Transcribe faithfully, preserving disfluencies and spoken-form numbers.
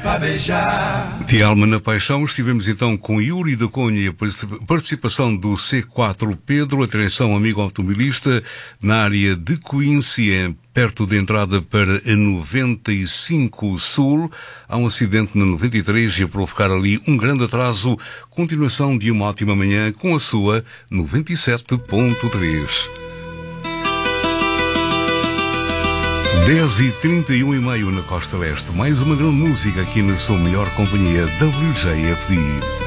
pra beijar. De Alma na Paixão, estivemos então com Yuri da Cunha e a participação do C quatro Pedro. Atenção, amigo automobilista, na área de Coíncia, perto da entrada para a noventa e cinco Sul, há um acidente na noventa e três e a provocar ali um grande atraso. Continuação de uma ótima manhã com a sua noventa e sete ponto três. dez e trinta e um e meio na Costa Leste. Mais uma grande música aqui na sua melhor companhia, W J F D.